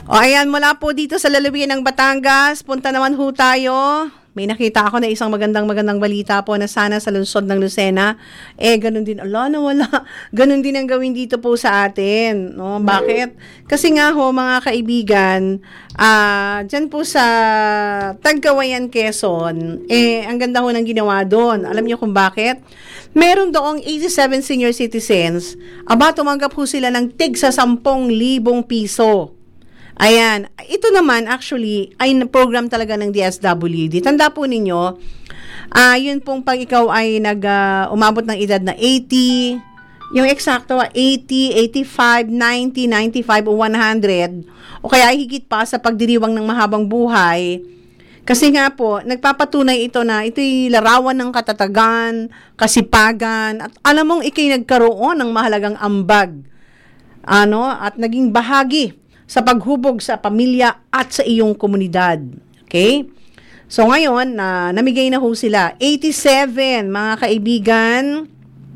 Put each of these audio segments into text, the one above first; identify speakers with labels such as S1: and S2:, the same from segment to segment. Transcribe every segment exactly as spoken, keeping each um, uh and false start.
S1: O ayan, mula po dito sa lalawigan ng Batangas, punta naman ho tayo. May nakita ako na isang magandang magandang balita po na sana sa lungsod ng Lucena, eh ganun din, ala na wala, ganun din ang gawin dito po sa atin. No? Bakit? Kasi nga ho mga kaibigan, ah, dyan po sa Tagkawayan, Quezon, eh ang ganda ho ng ginawa doon. Alam niyo kung bakit? Meron doong eighty-seven senior citizens, aba tumanggap ho sila ng tig sa sampung libong piso. Ayan, ito naman actually ay program talaga ng D S W D. Tanda po ninyo, uh, yun pong pag ikaw ay nag, uh, umabot ng edad na eighty, yung eksakto eighty, eighty-five, ninety, ninety-five o one hundred, o kaya higit pa sa pagdiriwang ng mahabang buhay. Kasi nga po, nagpapatunay ito na ito'y larawan ng katatagan, kasipagan, at alam mong ikay nagkaroon ng mahalagang ambag, ano, at naging bahagi sa paghubog sa pamilya at sa iyong komunidad. Okay? So ngayon, na uh, namigay na ho sila. eighty-seven, mga kaibigan,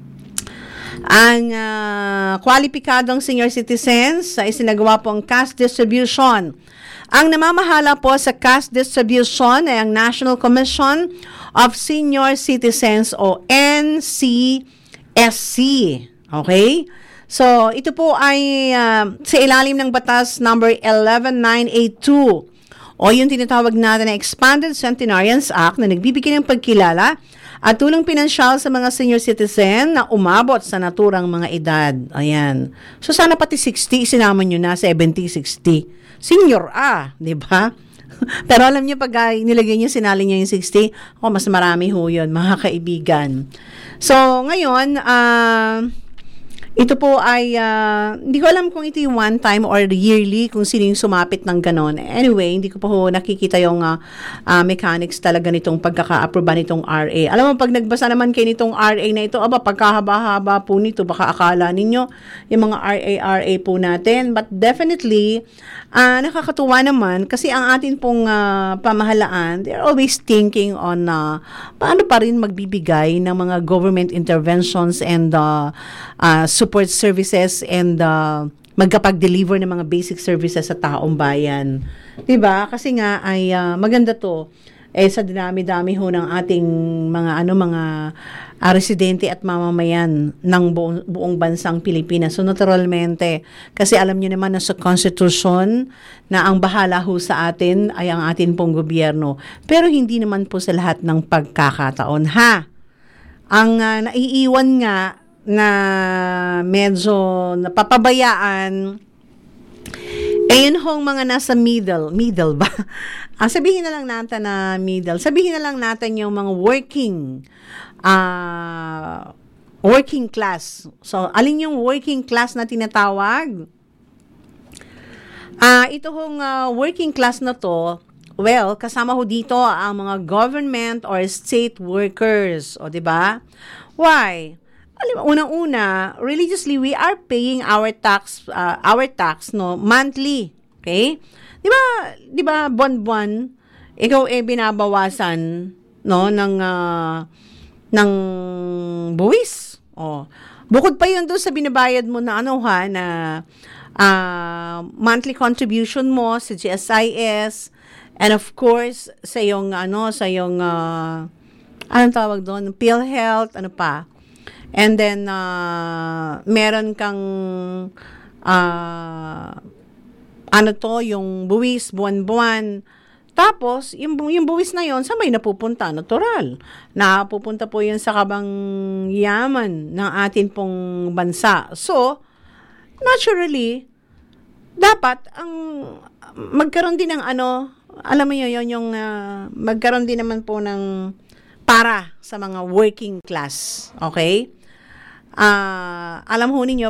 S1: ang uh, kwalipikadong senior citizens sa isinagawa po ang cash distribution. Ang namamahala po sa cash distribution ay ang National Commission of Senior Citizens o N C S C. Okay? So, ito po ay uh, sa ilalim ng batas number eleven nine eighty-two o yung tinatawag natin na Expanded Centenarians Act na nagbibigay ng pagkilala at tulong pinansyal sa mga senior citizen na umabot sa naturang mga edad. Ayan. So, sana pati sixty, isinama nyo na, seventy, sixty. Senior ah, di ba? Pero alam niyo pag uh, nilagay niyo, sinali niya yung sixty, oh, mas marami ho yun, mga kaibigan. So, ngayon, ah... Uh, ito po ay, uh, hindi ko alam kung ito yung one time or yearly, kung sino yung sumapit ng ganon. Anyway, hindi ko po nakikita yung uh, uh, mechanics talaga nitong pagkaka-aproba nitong R A. Alam mo, pag nagbasa naman kayo nitong R A na ito, aba, pagkahaba-haba po nito, baka akala ninyo yung mga R A R A po natin. But definitely, uh, nakakatuwa naman kasi ang atin pong uh, pamahalaan, they're always thinking on uh, paano pa rin magbibigay ng mga government interventions and uh, uh, support services and uh, magkapag-deliver ng mga basic services sa taong bayan. Diba? Kasi nga ay uh, maganda to eh sa dinami-dami ho ng ating mga ano mga uh, residente at mamamayan ng buong, buong bansang Pilipinas. So naturalmente, kasi alam niyo naman na sa Constitution na ang bahala ho sa atin ay ang atin pong gobyerno. Pero hindi naman po sa lahat ng pagkakataon, ha? Ang uh, naiiwan nga na medyo napapabayaan eh yun hong mga nasa middle middle ba? Ah, sabihin na lang natin na middle. Sabihin na lang natin yung mga working uh, working class. So, alin yung working class na tinatawag? Ah, ito hong uh, working class na to, well, kasama ho dito ang mga government or state workers, o di ba? Why? Alam, unang-una, religiously we are paying our tax uh, our tax no monthly, okay? 'Di ba? 'Di ba buwan-buwan ikaw eh binabawasan no ng uh, ng buwis. Oh. Bukod pa 'yun doon sa binabayad mo na ano ha na uh, monthly contribution mo sa G S I S and of course sa yung ano sa yung uh, anong tawag doon, PhilHealth, ano pa? And then, uh, meron kang, uh, ano to, yung buwis, buwan-buwan. Tapos, yung, yung buwis na yon, saan may napupunta? Natural. Napupunta po yun sa kabang yaman ng atin pong bansa. So, naturally, dapat, ang magkaroon din ng ano, alam mo yun, yun yung, uh, magkaroon din naman po ng para sa mga working class. Okay? Uh, alam ho ninyo,